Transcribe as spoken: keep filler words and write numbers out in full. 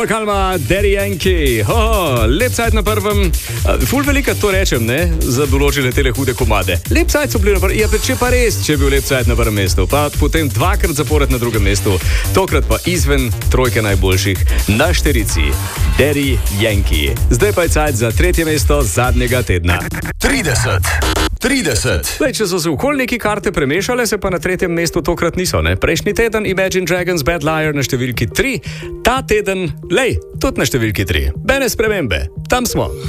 Calma, calma, Daddy Yankee. Oh, lep sajt na prvem. Ful velika to rečem, ne, za določene tele hude komade. Lep sajt so bili na prvem. Ja, če pa res, če je bil lep sajt na prvem mestu, pa potem dvakrat zapored na drugem mestu, tokrat pa izven trojke najboljših na šterici. Daddy Yankee. Zdaj pa je sajt za tretje mesto zadnjega tedna. trideset. trideset. Lej, če so se okoli neki karte premešale, se pa na tretjem mestu tokrat niso, ne? Prejšnji teden Imagine Dragons Bad Liar na številki tri, ta teden, lej, tudi na številki tri. Bene spremembe, tam smo.